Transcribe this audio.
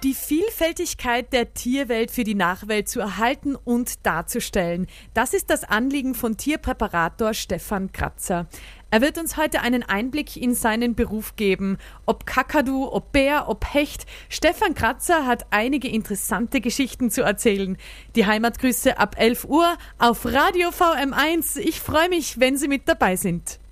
Die Vielfältigkeit der Tierwelt für die Nachwelt zu erhalten und darzustellen. Das ist das Anliegen von Tierpräparator Stefan Kratzer. Er wird uns heute einen Einblick in seinen Beruf geben. Ob Kakadu, ob Bär, ob Hecht. Stefan Kratzer hat einige interessante Geschichten zu erzählen. Die Heimatgrüße ab 11 Uhr auf Radio VM1. Ich freue mich, wenn Sie mit dabei sind.